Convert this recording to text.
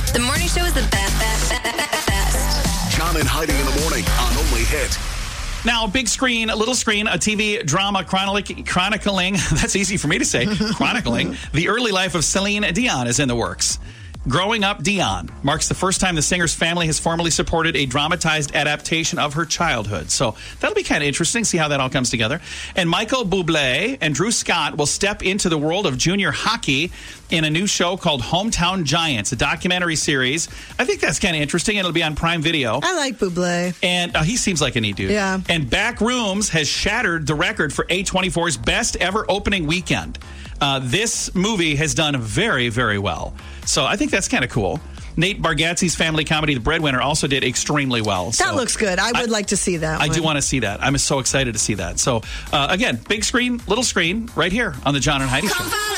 The morning show is the best. John and Heidi in the morning on Only Hit. Now, big screen, little screen, a TV drama chronicling, that's easy for me to say, chronicling the early life of Celine Dion is in the works. Growing Up Dion marks the first time the singer's family has formally supported a dramatized adaptation of her childhood. So that'll be kind of interesting, see how that all comes together. And Michael Bublé and Drew Scott will step into the world of junior hockey in a new show called Hometown Giants, a documentary series. I think that's kind of interesting, and it'll be on Prime Video. I like Bublé. And he seems like a neat dude. Yeah. And Backrooms has shattered the record for A24's best ever opening weekend. This movie has done very, very well. So I think that's kind of cool. Nate Bargatze's family comedy, The Breadwinner, also did extremely well. That looks good. I would like to see that one. I do want to see that. I'm so excited to see that. So, again, big screen, little screen, right here on the John and Heidi Show.